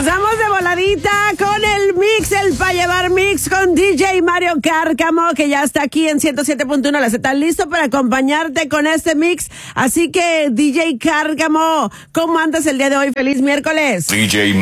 Pasamos de voladita con el mix, el pa' llevar mix con DJ Mario Cárcamo, que ya está aquí en 107.1 La Z, listo para acompañarte con este mix. Así que, DJ Cárcamo, ¿cómo andas el día de hoy? ¡Feliz miércoles! DJ